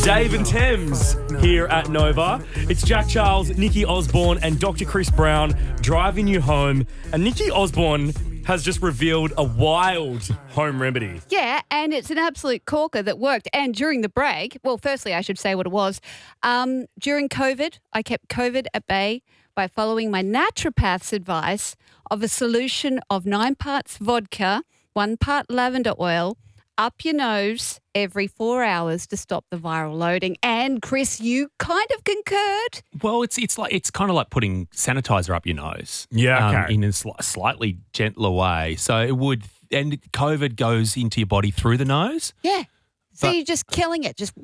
Dave and Thames here at Nova. It's Jack Charles, Nikki Osborne and Dr. Chris Brown driving you home. And Nikki Osborne has just revealed a wild home remedy. Yeah, and it's an absolute corker that worked. And during the break, well, firstly, I should say what it was. During COVID, I kept COVID at bay by following my naturopath's advice of a solution of 9 parts vodka, 1 part lavender oil, up your nose every 4 hours to stop the viral loading. And Chris, you kind of concurred. Well, it's kind of like putting sanitizer up your nose. Yeah, okay. In a slightly gentler way. So it would, and COVID goes into your body through the nose. Yeah. So But- you're just killing it. Just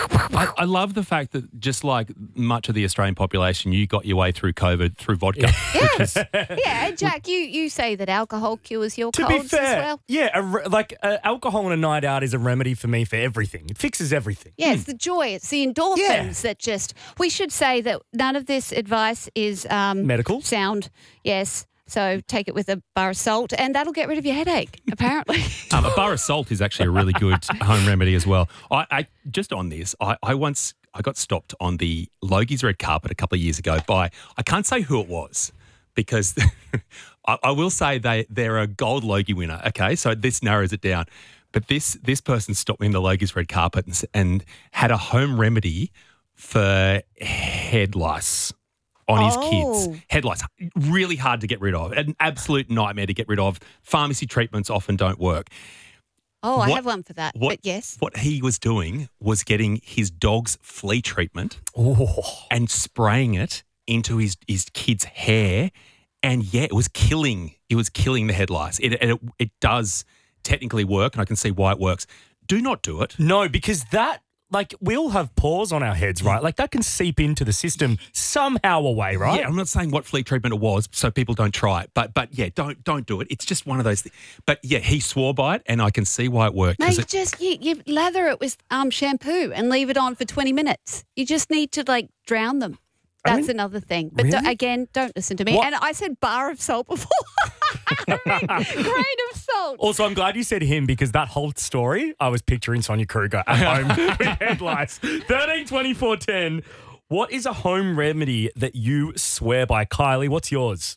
I love the fact that just like much of the Australian population, you got your way through COVID through vodka. yes. Yeah, Jack, you say that alcohol cures your To colds be fair, as well. yeah, alcohol on a night out is a remedy for me for everything. It fixes everything. Yeah, it's the joy. It's the endorphins that just. We should say that none of this advice is Medical? sound. Yes. So take it with a bar of salt, and that'll get rid of your headache. Apparently. A bar of salt is actually a really good home remedy as well. I just on this, I once got stopped on the Logie's red carpet a couple of years ago by, I can't say who it was because I will say they're a gold Logie winner. Okay, so this narrows it down. But this person stopped me in the Logie's red carpet and had a home remedy for head lice on his kids. Head lice, really hard to get rid of. An absolute nightmare to get rid of. Pharmacy treatments often don't work. Oh, I have one for that. But yes. What he was doing was getting his dog's flea treatment and spraying it into his kid's hair. And yeah, it was killing the head lice. It does technically work, and I can see why it works. Do not do it. No, because we all have pores on our heads, right? Like that can seep into the system somehow away, right? Yeah, I'm not saying what flea treatment it was, so people don't try it. But yeah, don't do it. It's just one of those things. But yeah, he swore by it, and I can see why it worked. No, you lather it with shampoo and leave it on for 20 minutes. You just need to drown them. That's another thing. But really? Don't listen to me. What? And I said bar of salt before. I mean, grain of salt. Also, I'm glad you said him because that whole story, I was picturing Sonia Kruger at home with head lice. 13 24 10. What is a home remedy that you swear by? Kylie, what's yours?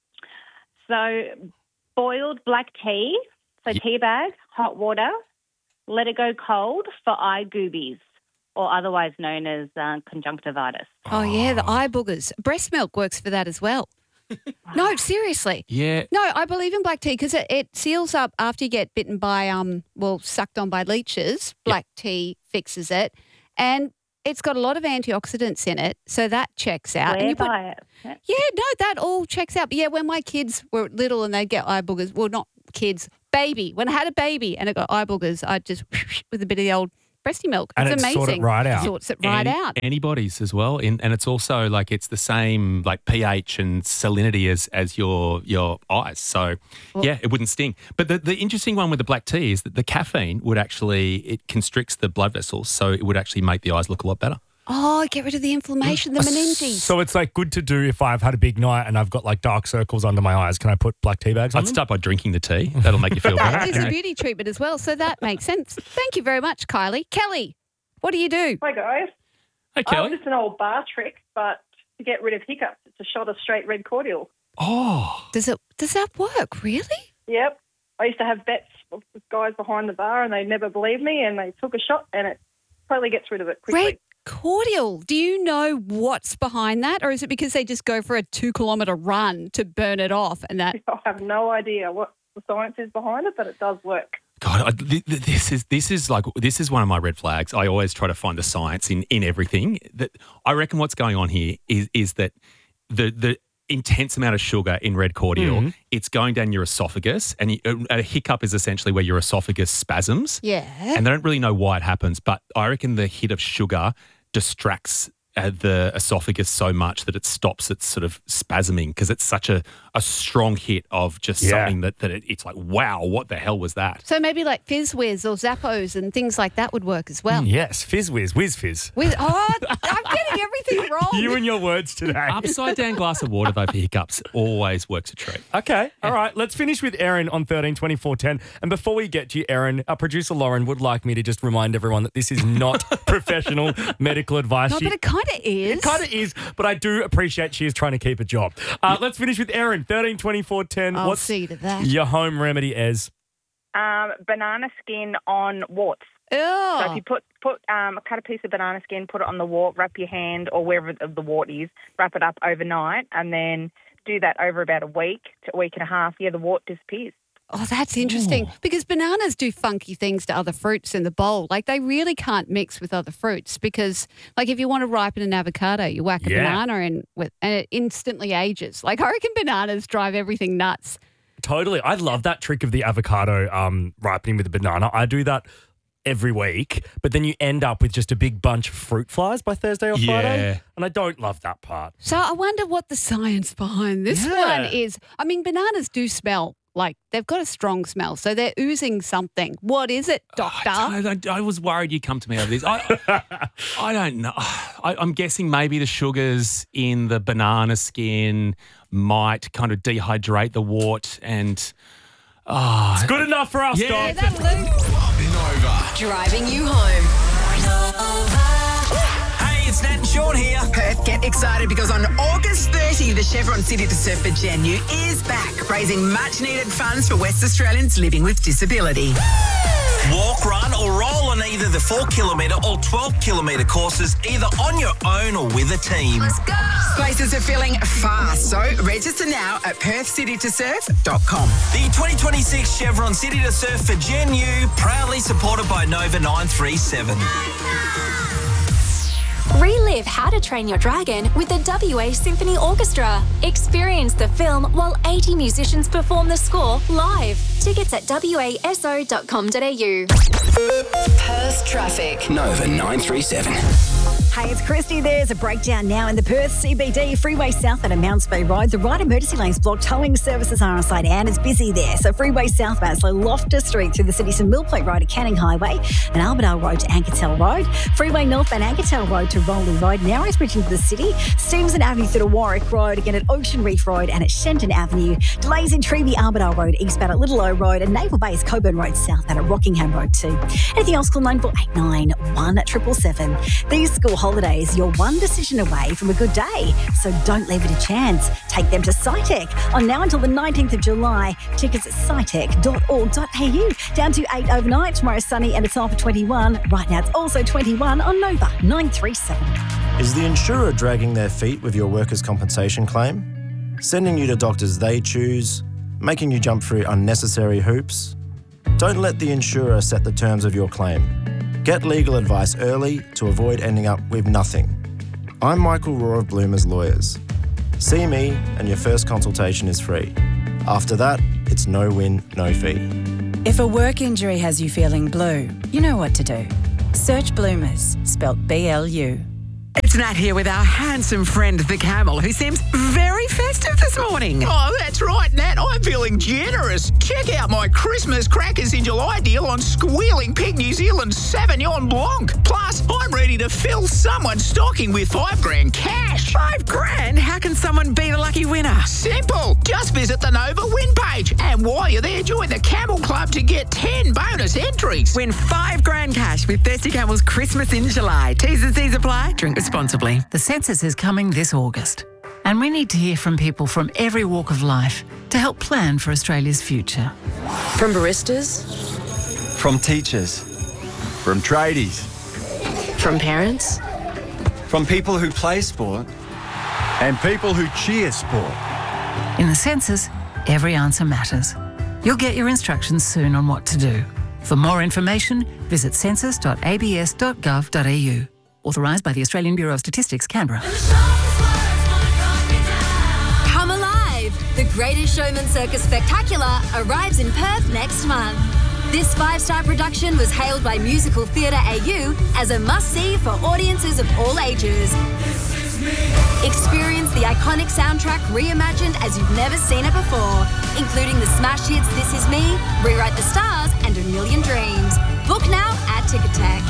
So boiled black tea, tea bag, hot water, let it go cold for eye goobies, or otherwise known as conjunctivitis. Oh, yeah, the eye boogers. Breast milk works for that as well. No, seriously. Yeah. No, I believe in black tea because it seals up after you get bitten by, sucked on by leeches. Black tea fixes it. And it's got a lot of antioxidants in it, so that checks out. Swear by it. Yeah, no, that all checks out. But yeah, when my kids were little and they'd get eye boogers, well, not kids, baby. When I had a baby and it got eye boogers, I'd just with a bit of the old breasty milk. And it's it amazing. sort it right out. Sorts it right out. Antibodies as well, and it's also it's the same pH and salinity as your eyes. So yeah, it wouldn't sting. But the interesting one with the black tea is that the caffeine it constricts the blood vessels, so it would actually make the eyes look a lot better. Oh, get rid of the inflammation, the meninges. So it's good to do if I've had a big night and I've got dark circles under my eyes. Can I put black tea bags on I'd them? start by drinking the tea. That'll make you feel better. That is a beauty treatment as well, so that makes sense. Thank you very much, Kylie. Kelly, what do you do? Hi, guys. Hey, Kelly. It's an old bar trick, but to get rid of hiccups, it's a shot of straight red cordial. Oh. Does that work, really? Yep. I used to have bets with guys behind the bar, and they never believed me, and they took a shot, and it totally gets rid of it quickly. Red cordial. Do you know what's behind that, or is it because they just go for a 2-kilometre run to burn it off and that? I have no idea what the science is behind it, but it does work. God, this is one of my red flags. I always try to find the science in everything. That I reckon what's going on here is that the intense amount of sugar in red cordial, it's going down your esophagus, and a hiccup is essentially where your esophagus spasms. Yeah. And they don't really know why it happens, but I reckon the hit of sugar distracts the esophagus so much that it stops its sort of spasming because it's such a a strong hit of just something that it's like, wow, what the hell was that? So maybe like Fizz Whiz or Zappos and things like that would work as well. Yes, Fizz Whiz, Whiz Fizz. I'm getting everything wrong. You and your words today. Upside down glass of water, though, for hiccups always works a treat. Okay, all right. Let's finish with Erin on 13 24 10. And before we get to you, Erin, our producer Lauren would like me to just remind everyone that this is not professional medical advice. No, but it kind of is. It kind of is, but I do appreciate she is trying to keep a job. Let's finish with Erin, 13 24 10. I'll What's see to that. your home remedy, Ez? Banana skin on warts. Oh. So if you cut a piece of banana skin, put it on the wart, wrap your hand or wherever the wart is, wrap it up overnight, and then do that over about a week to a week and a half. Yeah, the wart disappears. Oh, that's interesting because bananas do funky things to other fruits in the bowl. Like they really can't mix with other fruits because like if you want to ripen an avocado, you whack a banana in with and it instantly ages. Like I reckon bananas drive everything nuts. Totally. I love that trick of the avocado ripening with a banana. I do that every week, but then you end up with just a big bunch of fruit flies by Thursday or Friday. And I don't love that part. So I wonder what the science behind this one is. I mean, bananas do smell like they've got a strong smell, so they're oozing something. What is it, doctor? I was worried you'd come to me over this. I don't know. I'm guessing maybe the sugars in the banana skin might kind of dehydrate the wart and... it's good enough for us, Yeah. Doc. Driving you home. Hey, it's Nat and Sean here. Perth, get excited because on August 30, the Chevron City to Surf for Genu is back, raising much-needed funds for West Australians living with disability. Walk, run or roll on either the 4 kilometre or 12 kilometre courses, either on your own or with a team. Let's go! Places are filling fast, so register now at perthcitytosurf.com. The 2026 Chevron City to Surf for Genu, proudly supported by Nova 937. Relive How to Train Your Dragon with the WA Symphony Orchestra. Experience the film while 80 musicians perform the score live. Tickets at waso.com.au. Perth traffic. Nova 937. Hey, it's Christy. There's a breakdown now in the Perth CBD Freeway South at Mounts Bay Road. The right emergency lane's blocked. Towing services are on site and it's busy there. So Freeway southbound, so Loftus Street through the city, so Millplate Road to Canning Highway and Armadale Road to Ankertel Road. Freeway northbound Ankertel Road to Rowley Road. Narrows Bridge into the city. Stevenson Avenue through to Warwick Road, again at Ocean Reef Road and at Shenton Avenue. Delays in Treeby Armadale Road eastbound at Little O Road and Naval Base Coburn Road southbound at Rockingham Road too. Anything else, call 9489 1777. These school holidays, you're one decision away from a good day, so don't leave it a chance. Take them to SciTech on now until the 19th of July. Tickets at scitech.org.au. Down to 8 overnight. Tomorrow sunny and it's off at 21. Right now it's also 21 on Nova 937. Is the insurer dragging their feet with your workers' compensation claim? Sending you to doctors they choose? Making you jump through unnecessary hoops? Don't let the insurer set the terms of your claim. Get legal advice early to avoid ending up with nothing. I'm Michael Rohr of Bloomers Lawyers. See me and your first consultation is free. After that, it's no win, no fee. If a work injury has you feeling blue, you know what to do. Search Bloomers, spelt B-L-U. It's Nat here with our handsome friend, the camel, who seems very festive this morning. Oh, that's right, Nat. I'm feeling generous. Check out my Christmas Crackers in July deal on Squealing Pig New Zealand Sauvignon Blanc. Plus, I'm ready to fill someone's stocking with $5,000 cash. $5,000? How can someone be the lucky winner? Simple. Just visit the Nova Win page. And while you're there, join the Camel Club to get 10 bonus entries. Win $5,000 cash with Thirsty Camel's Christmas in July. T's and C's apply. Drink responsibly. The census is coming this August, and we need to hear from people from every walk of life to help plan for Australia's future. From baristas, from teachers, from tradies, from parents, from people who play sport, and people who cheer sport. In the census, every answer matters. You'll get your instructions soon on what to do. For more information, visit census.abs.gov.au. Authorised by the Australian Bureau of Statistics, Canberra. Come alive! The Greatest Showman Circus Spectacular arrives in Perth next month. This 5-star production was hailed by Musical Theatre AU as a must-see for audiences of all ages. Experience the iconic soundtrack reimagined as you've never seen it before, including the smash hits This Is Me, Rewrite the Stars and A Million Dreams. Book now at Ticketek.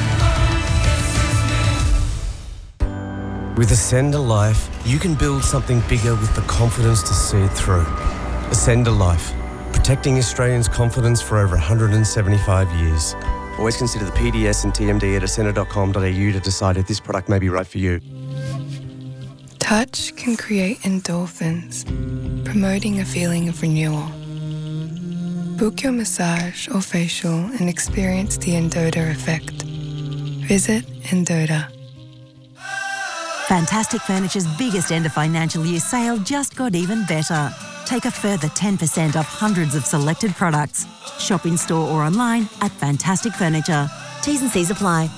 With Ascender Life, you can build something bigger with the confidence to see it through. Ascender Life, protecting Australians' confidence for over 175 years. Always consider the PDS and TMD at ascender.com.au to decide if this product may be right for you. Touch can create endorphins, promoting a feeling of renewal. Book your massage or facial and experience the Endota effect. Visit Endota. Fantastic Furniture's biggest end of financial year sale just got even better. Take a further 10% off hundreds of selected products. Shop in store or online at Fantastic Furniture. T's and C's apply.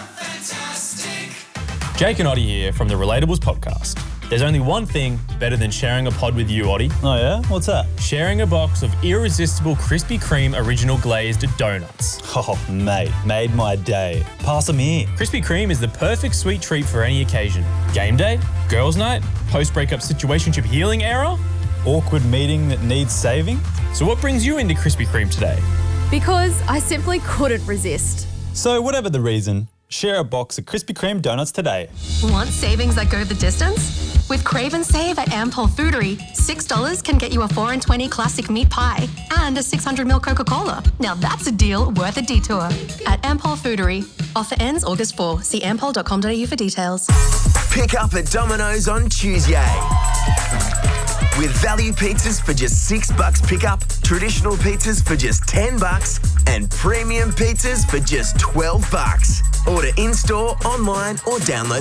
Jake and Oddie here from the Relatables podcast. There's only one thing better than sharing a pod with you, Oddie. Oh yeah? What's that? Sharing a box of irresistible Krispy Kreme original glazed donuts. Oh, mate, made my day. Pass them here. Krispy Kreme is the perfect sweet treat for any occasion. Game day, girls' night, post-breakup situationship healing era, awkward meeting that needs saving. So what brings you into Krispy Kreme today? Because I simply couldn't resist. So whatever the reason, share a box of Krispy Kreme donuts today. Want savings that go the distance? With Crave and Save at Ampol Foodery, $6 can get you a 4 and 20 classic meat pie and a 600ml Coca-Cola. Now that's a deal worth a detour. At Ampol Foodery. Offer ends August 4. See ampol.com.au for details. Pick up at Domino's on Tuesday. With value pizzas for just $6 pickup, traditional pizzas for just $10, and premium pizzas for just $12. Order in-store, online, or download